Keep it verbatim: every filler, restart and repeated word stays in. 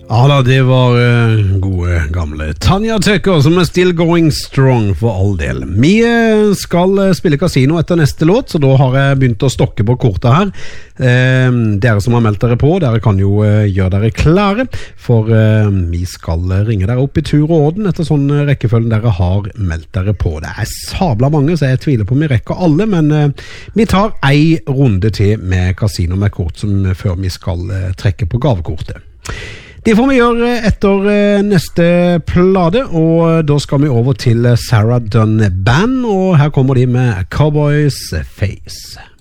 Ja da, det var uh, gode gamle Tanya Tucker som er still going strong for all del. Vi uh, skal uh, spille kasino etter neste låt, så da har jeg begynt å stokke på kortet her. Uh, dere som har meldt dere på, dere kan jo uh, gjøre dere klare, for uh, vi skal uh, ringe dere opp i tur og orden etter sånn uh, rekkefølgen dere har meldt dere på. Det er sabla mange, så jeg tviler på om vi rekker alle, men uh, vi tar ei runde til med kasino med kort som, uh, før vi skal uh, trekke på gavekortet. Det får vi gjøre etter neste plade, og da skal vi over til Sarah Dunn Band, og her kommer de med Cowboys Face.